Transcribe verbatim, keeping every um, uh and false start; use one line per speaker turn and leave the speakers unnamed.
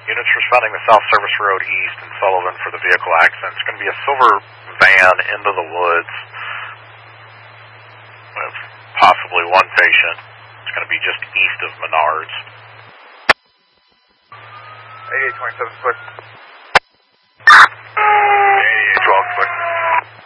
Units responding to South Service Road East in Sullivan for the vehicle accident. It's going to be a silver van into the woods with possibly one patient. It's going to be just east of Menards.
eighty-eight twenty-seven, switch.